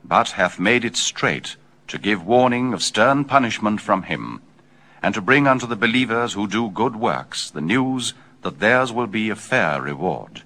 but hath made it straight, to give warning of stern punishment from him, and to bring unto the believers who do good works the news that theirs will be a fair reward.